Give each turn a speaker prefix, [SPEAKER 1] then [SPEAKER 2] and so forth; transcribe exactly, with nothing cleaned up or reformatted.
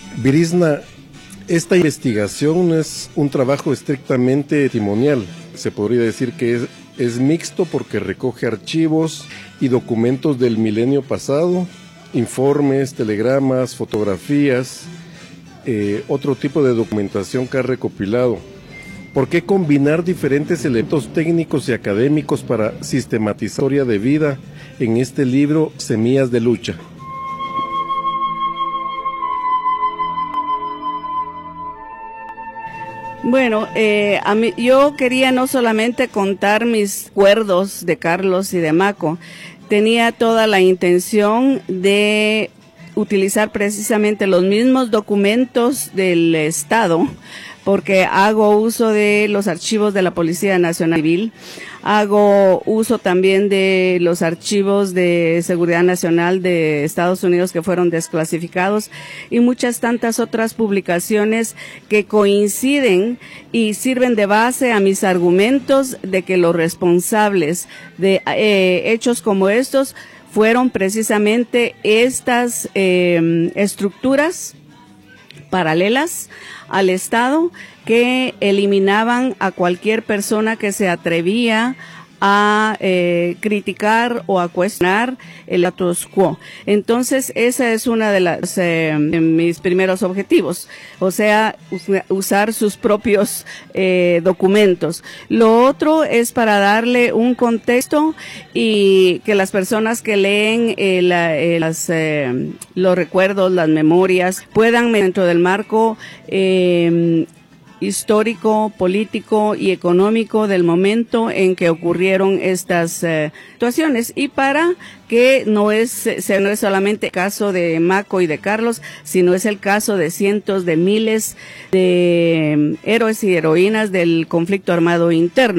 [SPEAKER 1] Brisna, esta investigación no es un trabajo estrictamente testimonial. Se podría decir que es, es mixto porque recoge archivos y documentos del milenio pasado, informes, telegramas, fotografías, eh, otro tipo de documentación que ha recopilado. ¿Por qué combinar diferentes elementos técnicos y académicos para sistematizar la historia de vida en este libro Semillas de Lucha?
[SPEAKER 2] Bueno, eh, a mí, yo quería no solamente contar mis recuerdos de Carlos y de Maco, tenía toda la intención de utilizar precisamente los mismos documentos del Estado, porque hago uso de los archivos de la Policía Nacional Civil, hago uso también de los archivos de Seguridad Nacional de Estados Unidos que fueron desclasificados y muchas tantas otras publicaciones que coinciden y sirven de base a mis argumentos de que los responsables de eh, hechos como estos fueron precisamente estas eh, estructuras paralelas al Estado que eliminaban a cualquier persona que se atrevía a eh, criticar o a cuestionar el status quo. Entonces, esa es una de las eh, mis primeros objetivos, o sea, usar sus propios eh, documentos. Lo otro es para darle un contexto y que las personas que leen eh, la, eh, las, eh, los recuerdos, las memorias, puedan, dentro del marco eh, histórico, político y económico del momento en que ocurrieron estas eh, situaciones, y para que no es, se, no es solamente el caso de Maco y de Carlos, sino es el caso de cientos de miles de héroes y heroínas del conflicto armado interno.